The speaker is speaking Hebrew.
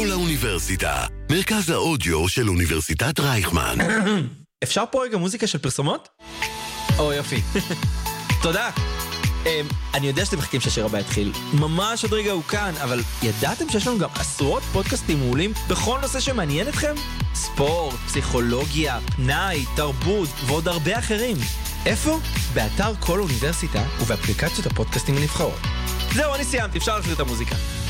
כל האוניברסיטה, מרכז האודיו של אוניברסיטת רייכמן. אפשר פה רגע מוזיקה של פרסומות? או יופי. תודה. אני יודע שאתם מחכים שהשיר הבא יתחיל. ממש עוד רגע הוא כאן, אבל ידעתם שיש לנו גם עשרות פודקאסטים מעולים בכל נושא שמעניין אתכם? ספורט, פסיכולוגיה, פנאי, תרבות ועוד הרבה אחרים. איפה? באתר כל אוניברסיטה ובאפליקציות הפודקאסטים הנבחרות. זהו, אני סיימתי, אפשר להפעיל את המוזיקה.